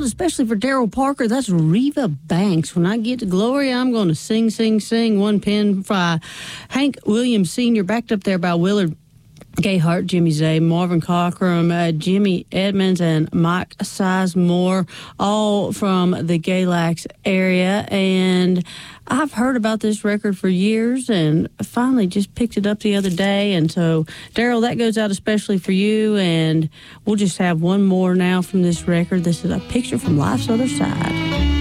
out especially for Daryl Parker. That's Reva Banks. When I get to glory, I'm going to sing, sing, sing. One pin by Hank Williams Sr., backed up there by Willard Gayhart, Jimmy Zay, Marvin Cockrum, Jimmy Edmonds, and Mike Sizemore, all from the Galax area. And I've heard about this record for years and finally just picked it up the other day. And so, Daryl, that goes out especially for you. And we'll just have one more now from this record. This is A Picture from Life's Other Side.